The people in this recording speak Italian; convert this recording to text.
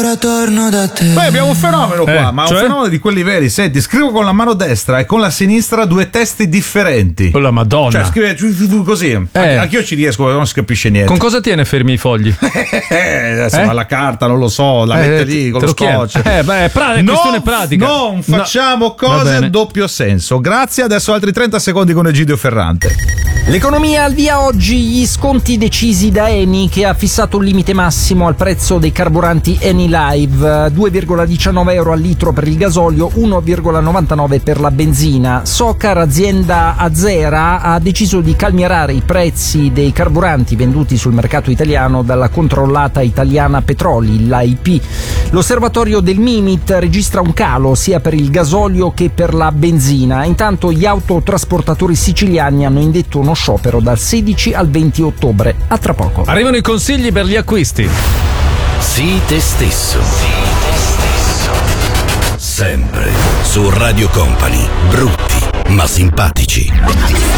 ora torno da te. Poi abbiamo un fenomeno qua, ma cioè? un fenomeno di quelli veri. Senti, scrivo con la mano destra e con la sinistra due testi differenti. Oh la Madonna. Cioè scrive così. Anch'io ci riesco, non si capisce niente. Con cosa tiene fermi i fogli? Adesso la carta, non lo so, la mette lì con lo scotch. È questione pratica. Non facciamo cose a doppio senso. Grazie, adesso altri 30 secondi con Egidio Ferrante. L'economia al via oggi, gli sconti decisi da Eni che ha fissato un limite massimo al prezzo dei carburanti Eni Live, 2,19 euro al litro per il gasolio, 1,99 per la benzina. Socar, azienda azera, ha deciso di calmierare i prezzi dei carburanti venduti sul mercato italiano dalla controllata italiana Petroli, l'AIP. L'osservatorio del Mimit registra un calo sia per il gasolio che per la benzina. Intanto gli autotrasportatori siciliani hanno indetto uno sciopero dal 16 al 20 ottobre. A tra poco. Arrivano i consigli per gli acquisti. Sii te stesso. Sempre su Radio Company. Brutti ma simpatici.